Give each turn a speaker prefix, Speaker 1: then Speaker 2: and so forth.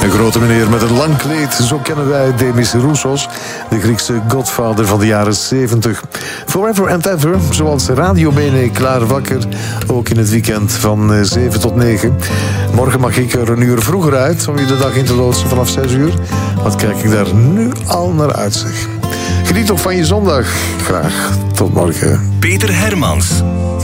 Speaker 1: Een grote meneer met een lang kleed, zo kennen wij Demis Roussos, de Griekse godvader van de jaren 70. Forever and ever, zoals Radio Bene klaar wakker, ook in het weekend van 7 tot 9. Morgen mag ik er een uur vroeger uit om je de dag in te loodsen vanaf 6 uur. Wat kijk ik daar nu al naar uit, zeg. Geniet toch van je zondag. Graag tot morgen.
Speaker 2: Peter Hermans.